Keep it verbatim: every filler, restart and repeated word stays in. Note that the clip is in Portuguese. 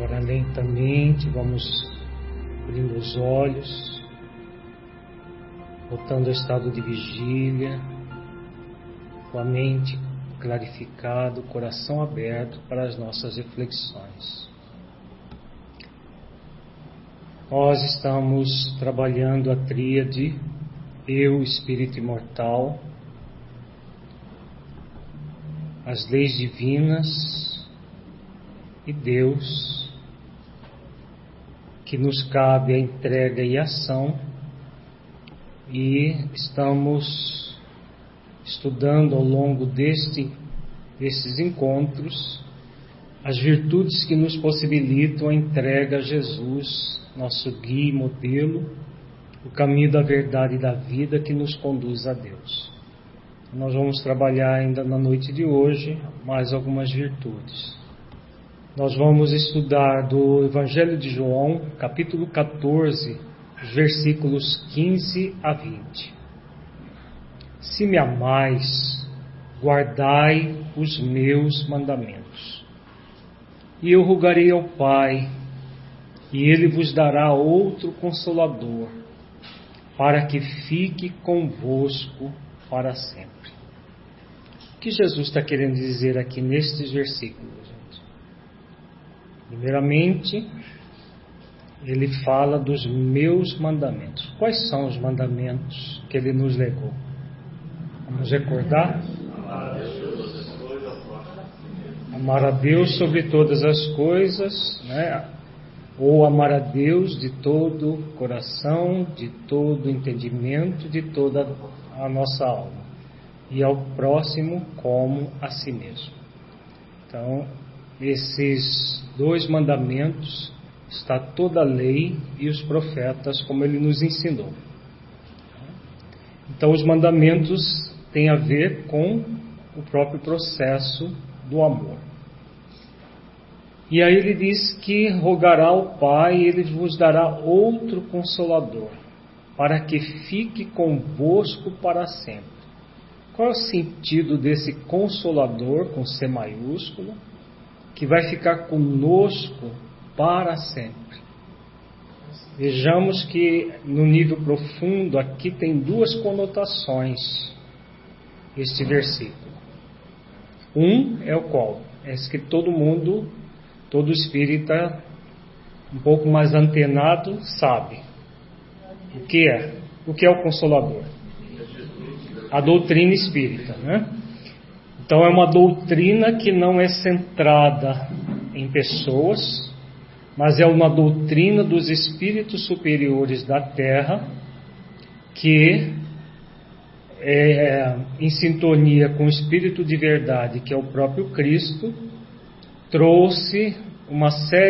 Agora lentamente vamos abrindo os olhos, voltando ao estado de vigília, com a mente clarificada, o coração aberto para as nossas reflexões. Nós estamos trabalhando a tríade Eu, Espírito Imortal, as leis divinas e Deus, que nos cabe a entrega e ação, e estamos estudando ao longo deste, desses encontros as virtudes que nos possibilitam a entrega a Jesus, nosso guia e modelo, o caminho da verdade e da vida que nos conduz a Deus. Nós vamos trabalhar ainda na noite de hoje mais algumas virtudes. Nós vamos estudar do Evangelho de João, capítulo catorze, versículos quinze a vinte. Se me amais, guardai os meus mandamentos. E eu rogarei ao Pai, e Ele vos dará outro Consolador, para que fique convosco para sempre. O que Jesus está querendo dizer aqui nestes versículos, gente? Primeiramente, Ele fala dos meus mandamentos. Quais são os mandamentos que Ele nos legou? Vamos recordar? Amar a Deus sobre todas as coisas, né? Ou amar a Deus de todo o coração, de todo o entendimento, de toda a nossa alma, e ao próximo como a si mesmo. Então, esses dois mandamentos, está toda a lei e os profetas, como Ele nos ensinou. Então, os mandamentos têm a ver com o próprio processo do amor. E aí Ele diz que rogará ao Pai e Ele vos dará outro Consolador, para que fique convosco para sempre. Qual é o sentido desse Consolador, com C maiúsculo, que vai ficar conosco para sempre? Vejamos que no nível profundo aqui tem duas conotações este versículo. Um é o qual? É que todo mundo, todo espírita um pouco mais antenado sabe. O que é? O que é o Consolador? A doutrina espírita, né? Então é uma doutrina que não é centrada em pessoas, mas é uma doutrina dos espíritos superiores da Terra, que é, em sintonia com o Espírito de verdade, que é o próprio Cristo, trouxe uma série